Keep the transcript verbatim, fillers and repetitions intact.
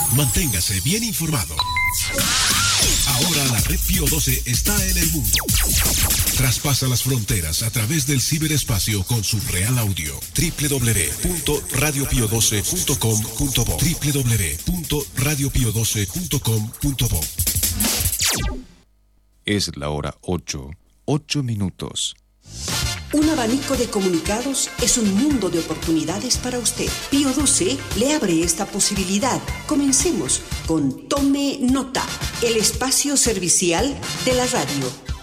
Manténgase bien informado. Ahora la red Pío doce está en el mundo. Traspasa las fronteras a través del ciberespacio con su real audio. doble u doble u doble u punto radio pío doce punto com punto bo doble u doble u doble u punto radio pío doce punto com punto bo. Es la hora ocho, ocho minutos. Un abanico de comunicados es un mundo de oportunidades para usted. Pío doce le abre esta posibilidad. Comencemos con Tome Nota, el espacio servicial de la radio.